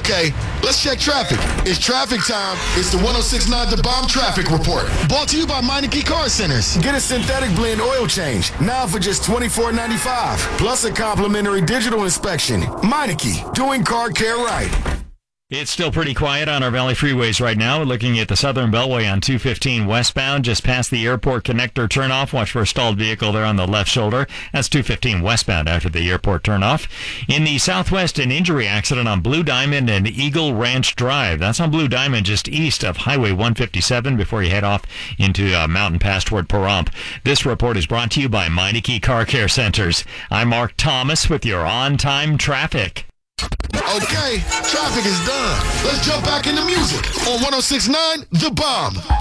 Okay, let's check traffic. It's traffic time. It's the 106.9 The Bomb Traffic Report. Brought to you by Meineke Car Centers. Get a synthetic blend oil change now for just $24.95. Plus a complimentary digital inspection. Meineke, doing car care right. It's still pretty quiet on our Valley freeways right now. We're looking at the Southern Beltway on 215 westbound, just past the airport connector turnoff. Watch for a stalled vehicle there on the left shoulder. That's 215 westbound after the airport turnoff. In the southwest, an injury accident on Blue Diamond and Eagle Ranch Drive. That's on Blue Diamond, just east of Highway 157 before you head off into Mountain Pass toward Pahrump. This report is brought to you by Meineke Car Care Centers. I'm Mark Thomas with your on-time traffic. Okay, traffic is done. Let's jump back into music on 106.9 The Bomb.